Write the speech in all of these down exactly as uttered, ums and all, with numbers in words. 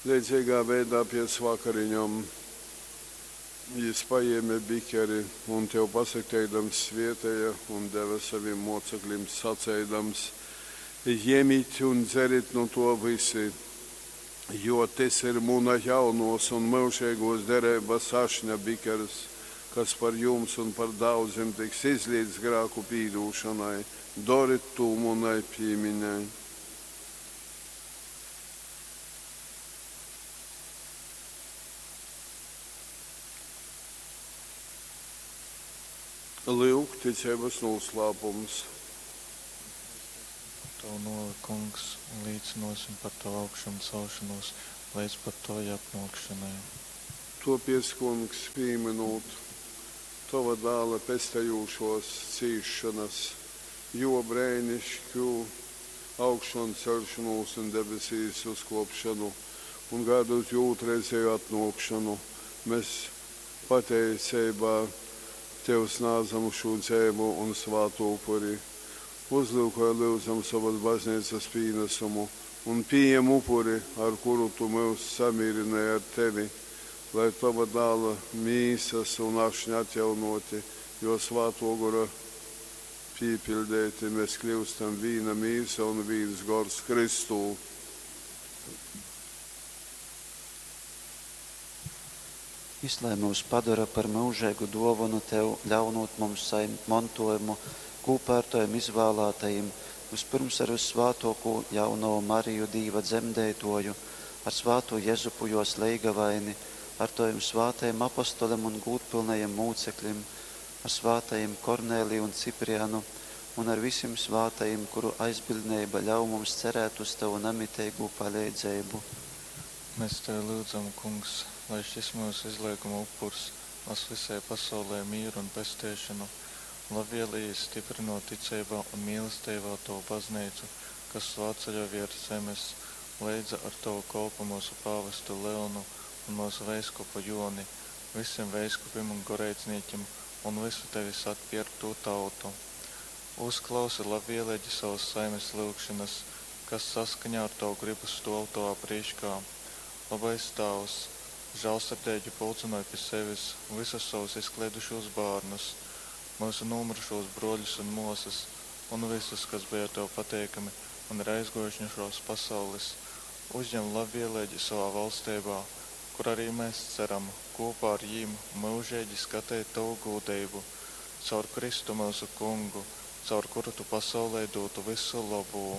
Līdzīgā veidā pie svakariņām Jis paēma bikeri un tev pasaktēdams svietēja un deva saviem mocekļiem sacēdams: Ņemiet un dzerit no to visi, jo tas ir mūna jaunos un mūžīgos derības ašņa bikeris, kas par jums un par daudziem tiks izlīdz grēku pīdūšanai. Doriet to mūnai piemiņai. Lūk, ticības noslēpums. Tavu noli, kungs, un līdzinosim par tavu augšanu celšanos, līdz pat to apmokšanai. To pieskungs pieminot tava dēla pestējūšos cīšanas, jo brēnišķu augšanu celšanos un debesīs uzkopšanu un gādot jūtreizēju atnokšanu, mēs pateicībā Tev snādzam šo dzēmu un svātu upuri. Uzlūkoja lūdzam savas baznīcas pīnesumu un pieņem upuri, ar kuru Tu mūs samierināji ar Tevi, lai Tava dēla mīsas un ašņi atjaunoti, jo svāto gora pīpildēti mēs kļūstam vīna mīsa un vīns gors Kristū. Lai mūs padara par mūžīgu dāvanu Tev, ļaunot mums savu mantojumu, kūpērtojam izvēlētajiem, vispirms ar svātoku jauno Mariju Dīva dzemdētoju, ar svāto Jezupu jos leigavaini, ar tojiem svātajiem apostoliem un gūtpilnajiem mūcekļiem, ar svātajiem Kornēliju un Ciprianu un ar visiem svātajiem, kuru aizbildnība ļauj mums cerēt uz Tavu nemitēgu palīdzību. Mēs Tev lūdzam, kungs, lai šis mūsu izliekuma upurs las visai pasaulē mīru un pestēšanu, labvēlīgi stiprinot ticībā un mīlestībā Tavu baznīcu, kas svāceļo virs zemes, leidza ar Tavu kolpu mūsu pāvestu Leonu un mūsu veiskupu Joni, visiem veiskupiem un goreicniekiem un visu Tevis atpierktu tautu. Uzklausi labvēlīgi savas saimes lūgšanas, kas saskaņā ar Tavu gribu stol Tavā priekšā. Labais Tavs, žēlsirdīgi pulcināja pie sevis visus savus izkliedušos bērnus, mūsu numurušos broļus un mosas, un visus, kas bija Tev pateikami un ir aizgojuši no šos pasaules, uzņem labvēlīgi savā valstībā, kur arī mēs ceram kopā ar jīm mūžīgi skatīt Tavu godību, caur Kristu mūsu kungu, caur kuru Tu pasaulē dotu visu labu.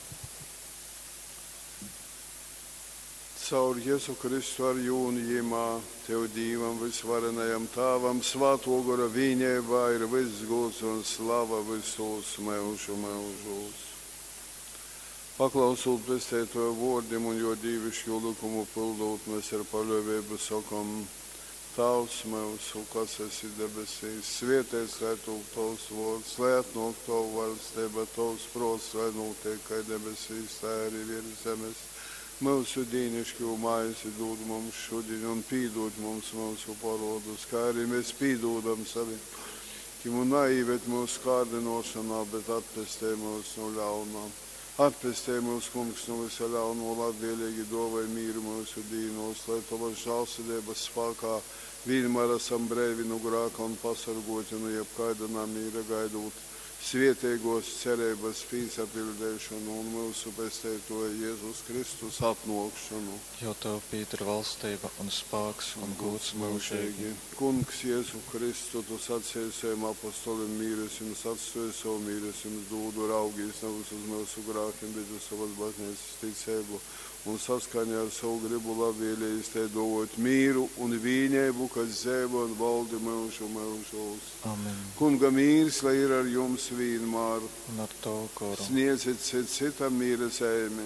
Caur Jēzu Kristu ar jūnijumā Tev Dīvam visvarenajam Tāvam svāto gora vienībā ir viss gods un slava visos mūžu mūžos. Paklausot pestētoju vārdiem un jo dievišķo likumu pildot, mēs ar paļāvību sakam: Tavs mūsu, kas esi debesīs, svētīts lai top Tavs vārds, lai atnāk Tavu valstība, Tavs prāts, lai notiek kā debesīs, tā arī virs zemes. Mūsu dīnišķo maizi dod mums šodien un pīdod mums mūsu parodus, kā arī mēs pīdodam saviem, kim un naivet mūsu kārdinošanā, bet atpestē mūs no ļaunā. Atpestē mūs, kungs, no visa ļauno, labvēlīgi dāvāj mīru mūsu dīnos, lai Tavas žēlsirdības spēkā vienmēr esam brīvi no grēka un pasargoti no jebkaida namīra, gaidot svētīgos cerības piesapildīšanu un mūsu pestētoja Jēzus Kristus atnākšanu. Jo Tev pīdara valstība un spēks un gods mūžīgi. Kungs Jēzu Kristu, Tu sacīji saviem apostoliem: mīres jums atstāju, savu mīres jums dodu, raugīs nevis uz mūsu grēkiem, bet uz savas baznīcas ticību. Un saskaņā ar savu gribu labvēlīgi Tev dot mīru un vienību, kas dzīvo un valda mūžu mūžos. Amen. Kunga mīrs, lai ir ar jums vienmēr. Un ar Tavu koru. Sniedziet cit citam mīra sēmi.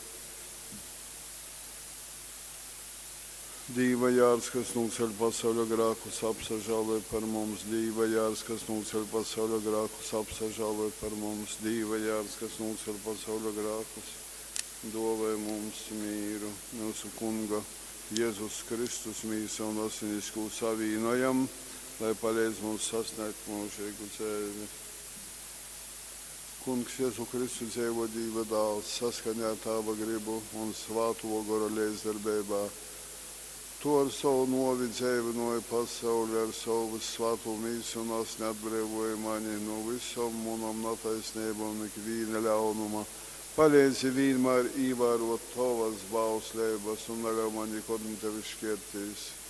Dīva jārs, kas nūceļ pasauļa grākus, apsažāloj par mums. Dīva jārs, kas nūceļ pasauļa grākus, apsažāloj par mums. Dīva jārs, kas nūceļ pasauļa grākus, dāvāj mums mīru. Mūsu kunga Jēzus Kristus mīsa un asinisku savīnojam, lai palīdz mums sasniegt mūžīgu dzīvi. Kungs, Jēzu Kristu dzīvodība dāls, saskaņā Tava gribu un svāto gara līdzdarbībā. Tu ar savu novi dzīvinoji pasauli, ar savu svātu mīšanos neatbrīvoji mani no visam munam nataisnībam, ikvīna ļaunuma. Palīdzi vienmēr ievērot Tavas bauslības un neļauj mani, kad Tevi šķirtīs.